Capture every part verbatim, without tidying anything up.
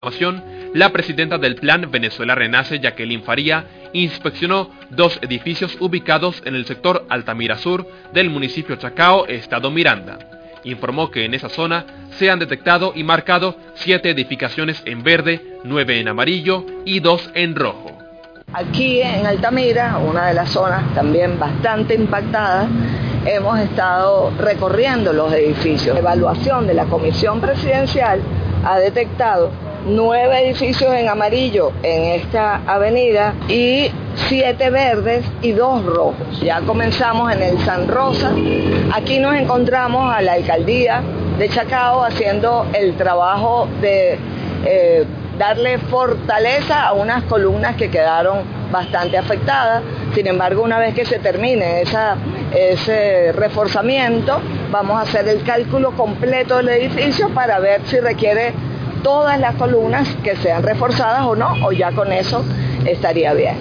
La presidenta del Plan Venezuela Renace, Jacqueline Faría, inspeccionó dos edificios ubicados en el sector Altamira Sur del municipio Chacao, estado Miranda. Informó que en esa zona se han detectado y marcado siete edificaciones en verde, nueve en amarillo y dos en rojo. Aquí en Altamira, una de las zonas también bastante impactadas, hemos estado recorriendo los edificios. La evaluación de la Comisión Presidencial ha detectado nueve edificios en amarillo en esta avenida y siete verdes y dos rojos. Ya comenzamos en el San Rosa. Aquí nos encontramos a la alcaldía de Chacao haciendo el trabajo de eh, darle fortaleza a unas columnas que quedaron bastante afectadas. Sin embargo, una vez que se termine esa, ese reforzamiento, vamos a hacer el cálculo completo del edificio para ver si requiere todas las columnas que sean reforzadas o no, o ya con eso estaría bien.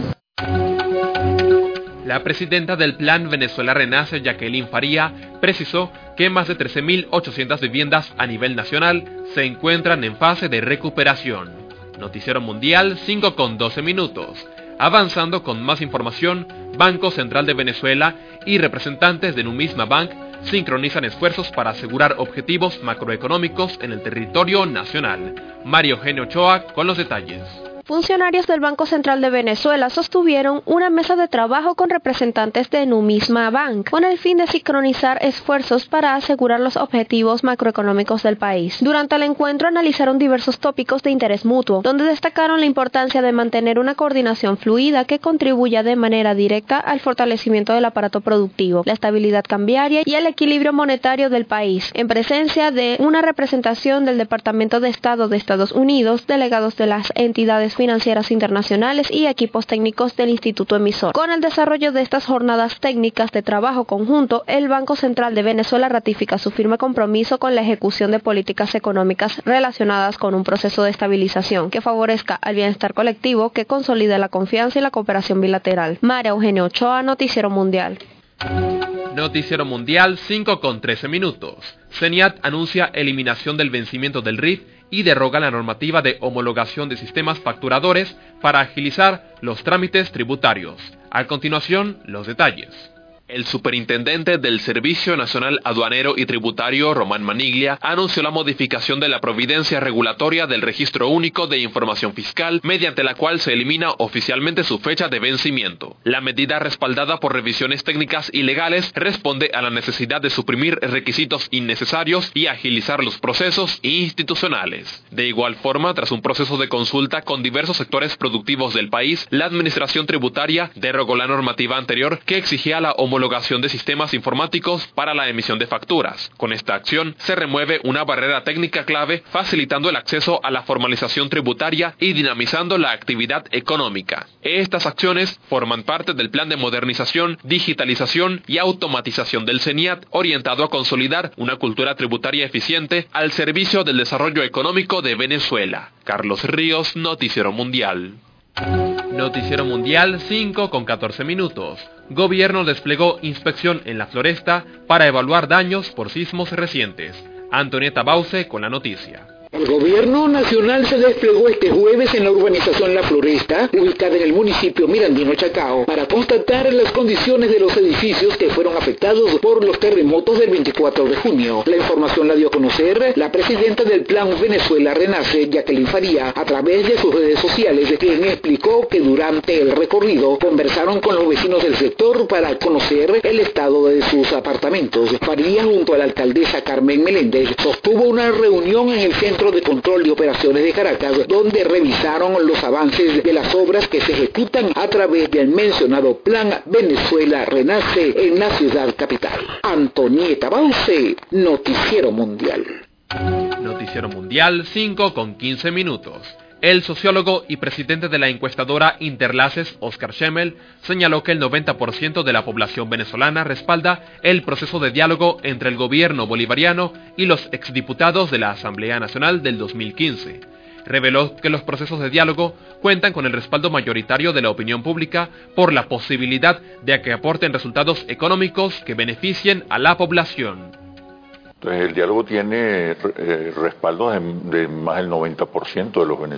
La presidenta del Plan Venezuela Renace, Jacqueline Faría, precisó que más de trece mil ochocientas viviendas a nivel nacional se encuentran en fase de recuperación. Noticiero Mundial, cinco con doce minutos. Avanzando con más información, Banco Central de Venezuela y representantes de Numisma Bank sincronizan esfuerzos para asegurar objetivos macroeconómicos en el territorio nacional. Mario Eugenio Ochoa con los detalles. Funcionarios del Banco Central de Venezuela sostuvieron una mesa de trabajo con representantes de Numisma Bank con el fin de sincronizar esfuerzos para asegurar los objetivos macroeconómicos del país. Durante el encuentro analizaron diversos tópicos de interés mutuo, donde destacaron la importancia de mantener una coordinación fluida que contribuya de manera directa al fortalecimiento del aparato productivo, la estabilidad cambiaria y el equilibrio monetario del país, en presencia de una representación del Departamento de Estado de Estados Unidos, delegados de las entidades financieras internacionales y equipos técnicos del Instituto Emisor. Con el desarrollo de estas jornadas técnicas de trabajo conjunto, el Banco Central de Venezuela ratifica su firme compromiso con la ejecución de políticas económicas relacionadas con un proceso de estabilización que favorezca al bienestar colectivo, que consolide la confianza y la cooperación bilateral. María Eugenio Ochoa, Noticiero Mundial. Noticiero Mundial, cinco con trece minutos. CENIAT anuncia eliminación del vencimiento del R I F y deroga la normativa de homologación de sistemas facturadores para agilizar los trámites tributarios. A continuación, los detalles. El superintendente del Servicio Nacional Aduanero y Tributario, Román Maniglia, anunció la modificación de la providencia regulatoria del Registro Único de Información Fiscal, mediante la cual se elimina oficialmente su fecha de vencimiento. La medida, respaldada por revisiones técnicas y legales, responde a la necesidad de suprimir requisitos innecesarios y agilizar los procesos institucionales. De igual forma, tras un proceso de consulta con diversos sectores productivos del país, la Administración Tributaria derogó la normativa anterior que exigía la homologación homologación de sistemas informáticos para la emisión de facturas. Con esta acción se remueve una barrera técnica clave, facilitando el acceso a la formalización tributaria y dinamizando la actividad económica. Estas acciones forman parte del plan de modernización, digitalización y automatización del CENIAT, orientado a consolidar una cultura tributaria eficiente al servicio del desarrollo económico de Venezuela. Carlos Ríos, Noticiero Mundial. Noticiero Mundial, cinco con catorce minutos. Gobierno desplegó inspección en la floresta para evaluar daños por sismos recientes. Antonieta Bauce con la noticia. El gobierno nacional se desplegó este jueves en la urbanización La Floresta, ubicada en el municipio mirandino Chacao, para constatar las condiciones de los edificios que fueron afectados por los terremotos del veinticuatro de junio. La información la dio a conocer la presidenta del Plan Venezuela Renace, Jacqueline Faría, a través de sus redes sociales, quien explicó que durante el recorrido conversaron con los vecinos del sector para conocer el estado de sus apartamentos. Faría, junto a la alcaldesa Carmen Meléndez, sostuvo una reunión en el centro de Control de Operaciones de Caracas, donde revisaron los avances de las obras que se ejecutan a través del mencionado Plan Venezuela Renace en la ciudad capital. Antonieta Bauce, Noticiero Mundial. Noticiero Mundial, cinco con quince minutos. El sociólogo y presidente de la encuestadora Interlaces, Oscar Schemmel, señaló que el noventa por ciento de la población venezolana respalda el proceso de diálogo entre el gobierno bolivariano y los exdiputados de la Asamblea Nacional del dos mil quince. Reveló que los procesos de diálogo cuentan con el respaldo mayoritario de la opinión pública por la posibilidad de que aporten resultados económicos que beneficien a la población. Entonces el diálogo tiene eh, respaldo de, de más del noventa por ciento de los venezolanos.